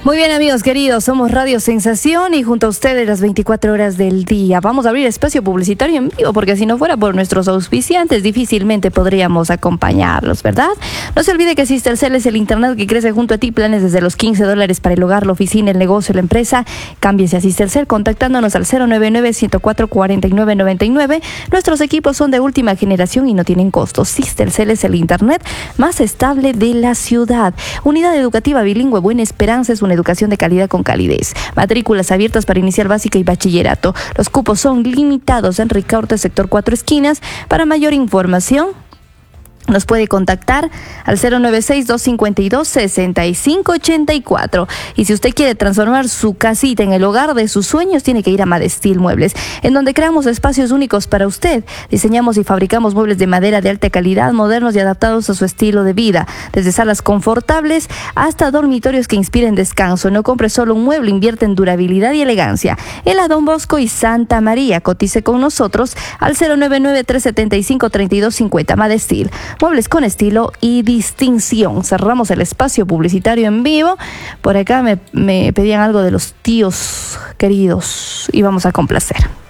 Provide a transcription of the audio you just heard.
Muy bien, amigos queridos, somos Radio Sensación y junto a ustedes las 24 horas del día. Vamos a abrir espacio publicitario en vivo porque si no fuera por nuestros auspiciantes difícilmente podríamos acompañarlos, ¿verdad? No se olvide que Cistercel es el internet que crece junto a ti, planes desde los $15 para el hogar, la oficina, el negocio, la empresa. Cámbiese a Cistercel contactándonos al 099-104-4999. Nuestros equipos son de última generación y no tienen costos. Cistercel es el internet más estable de la ciudad. Unidad educativa bilingüe Buena Esperanza es una educación de calidad con calidez. Matrículas abiertas para inicial básica y bachillerato. Los cupos son limitados en Ricaurte, sector 4 esquinas. Para mayor información, nos puede contactar al 096-252-6584. Y si usted quiere transformar su casita en el hogar de sus sueños, tiene que ir a Madestil Muebles, en donde creamos espacios únicos para usted. Diseñamos y fabricamos muebles de madera de alta calidad, modernos y adaptados a su estilo de vida. Desde salas confortables hasta dormitorios que inspiren descanso. No compre solo un mueble, invierte en durabilidad y elegancia. En la Don Bosco y Santa María. Cotice con nosotros al 099-375-3250. Madestil. Muebles con estilo y distinción. Cerramos el espacio publicitario en vivo. Por acá me pedían algo de los tíos queridos y vamos a complacer.